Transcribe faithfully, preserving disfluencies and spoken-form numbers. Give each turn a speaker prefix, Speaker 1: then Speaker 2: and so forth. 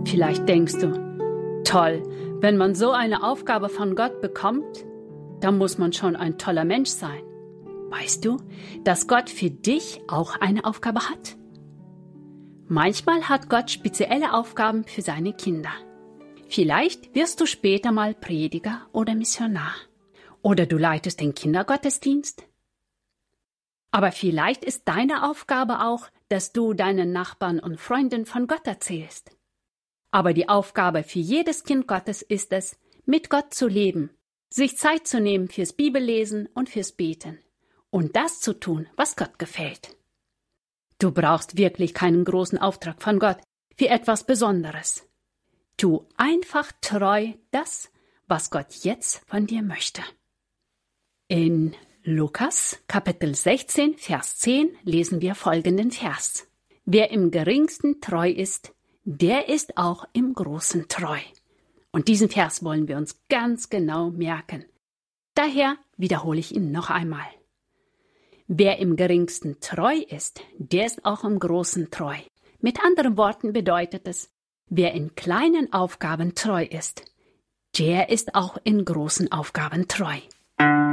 Speaker 1: Vielleicht denkst du, toll, wenn man so eine Aufgabe von Gott bekommt, dann muss man schon ein toller Mensch sein. Weißt du, dass Gott für dich auch eine Aufgabe hat? Manchmal hat Gott spezielle Aufgaben für seine Kinder. Vielleicht wirst du später mal Prediger oder Missionar. Oder du leitest den Kindergottesdienst. Aber vielleicht ist deine Aufgabe auch, dass du deinen Nachbarn und Freunden von Gott erzählst. Aber die Aufgabe für jedes Kind Gottes ist es, mit Gott zu leben, sich Zeit zu nehmen fürs Bibellesen und fürs Beten und das zu tun, was Gott gefällt. Du brauchst wirklich keinen großen Auftrag von Gott für etwas Besonderes. Tu einfach treu das, was Gott jetzt von dir möchte. In Lukas, Kapitel sechzehn, Vers zehn lesen wir folgenden Vers. Wer im Geringsten treu ist, der ist auch im Großen treu. Und diesen Vers wollen wir uns ganz genau merken. Daher wiederhole ich ihn noch einmal. Wer im Geringsten treu ist, der ist auch im Großen treu. Mit anderen Worten bedeutet es, wer in kleinen Aufgaben treu ist, der ist auch in großen Aufgaben treu.